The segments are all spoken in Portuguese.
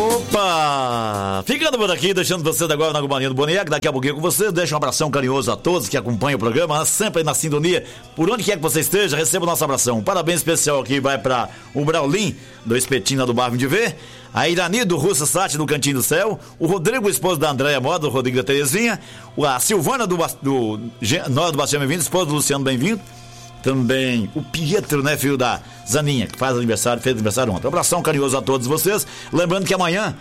Opa! Ficando por aqui, deixando vocês agora na companhia do Boniek, daqui a pouquinho com vocês, deixa um abração carinhoso a todos que acompanham o programa, sempre aí na sintonia, por onde quer que você esteja, receba o nosso abração. Um parabéns especial aqui vai para o Braulin, do Espetinho do Bairro de Ver, a Irani do Russa Sati do Cantinho do Céu, o Rodrigo, esposo da Andréia Moda, o Rodrigo da Terezinha, a Silvana Nora do Bastião Bem-vindo, esposo do Luciano Bem-vindo, também o Pietro, né, filho da Zaninha, que fez aniversário ontem. Um abração carinhoso a todos vocês. Lembrando que amanhã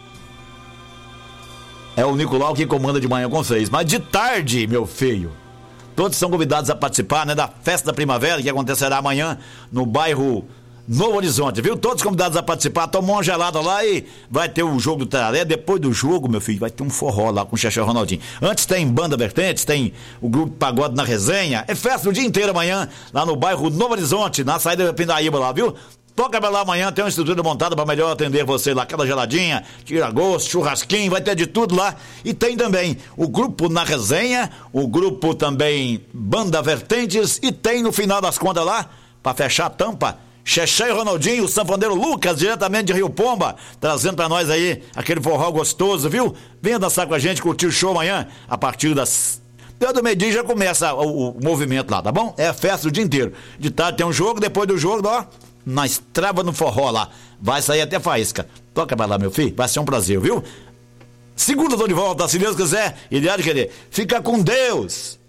é o Nicolau que comanda de manhã com vocês. Mas de tarde, meu filho, todos são convidados a participar, né, da Festa da Primavera, que acontecerá amanhã no bairro Novo Horizonte, viu? Todos convidados a participar, tomar uma gelada lá e vai ter o jogo do Tararé. Depois do jogo, meu filho, vai ter um forró lá com o Xexé Ronaldinho. Antes tem Banda Vertentes, tem o grupo Pagode na Resenha. É festa o dia inteiro amanhã, lá no bairro Novo Horizonte, na saída da Pindaíba lá, viu? Toca pra lá amanhã, tem uma estrutura montada pra melhor atender você lá, aquela geladinha, tira-gosto, churrasquinho, vai ter de tudo lá. E tem também o grupo na Resenha, o grupo também Banda Vertentes, e tem no final das contas lá, pra fechar a tampa, Xexé e Ronaldinho, o sanfoneiro Lucas, diretamente de Rio Pomba, trazendo pra nós aí aquele forró gostoso, viu? Venha dançar com a gente, curtir o show amanhã, a partir das... do meio-dia já começa o movimento lá, tá bom? É festa o dia inteiro. De tarde tem um jogo, depois do jogo, ó, nós trava no forró lá. Vai sair até faísca. Toca pra lá, meu filho, vai ser um prazer, viu? Segunda tô de volta, se Deus quiser, e de querer. Fica com Deus!